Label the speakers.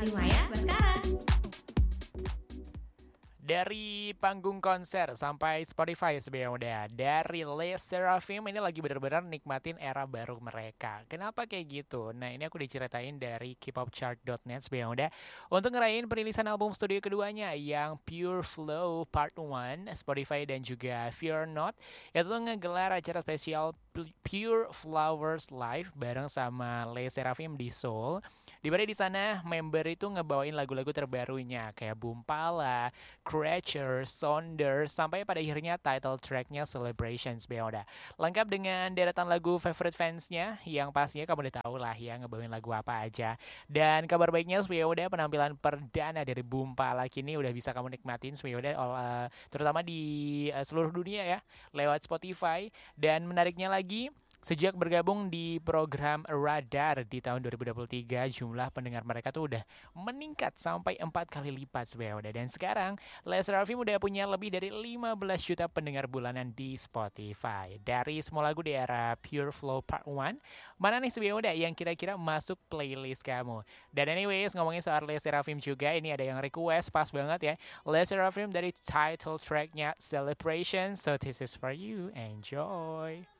Speaker 1: Salimaya Baskara.
Speaker 2: Dari panggung konser sampai Spotify sebenarnya udah. Dari Les Seraphim ini lagi benar-benar nikmatin era baru mereka. Kenapa kayak gitu? Nah ini aku diceritain dari kpopchart.net sebenarnya udah. Untuk ngerayain perilisan album studio keduanya yang Pure Flow Part 1, Spotify dan juga Fear Not, itu tuh ngegelar acara spesial Pure Flowers Live bareng sama Les Seraphim di Seoul. Dimana di sana member itu ngebawain lagu-lagu terbarunya kayak Bumpala, Scratcher, Sonder, sampai pada akhirnya title tracknya Celebrations Beoda. Lengkap dengan deretan lagu favorite fansnya yang pastinya kamu udah tahu lah ya ngebawain lagu apa aja. Dan kabar baiknya Beoda penampilan perdana dari Bumpala kini udah bisa kamu nikmatin Beoda terutama di seluruh dunia ya lewat Spotify. Dan menariknya lagi, sejak bergabung di program Radar di tahun 2023, jumlah pendengar mereka tuh udah meningkat sampai 4 kali lipat sebenarnya. Dan sekarang Les Seraphim udah punya lebih dari 15 juta pendengar bulanan di Spotify. Dari semua lagu di era Pure Flow Part 1, mana nih sebenarnya yang kira-kira masuk playlist kamu? Dan anyways, ngomongin soal Les Seraphim juga, ini ada yang request pas banget ya. Les Seraphim dari title tracknya Celebration, so this is for you, enjoy.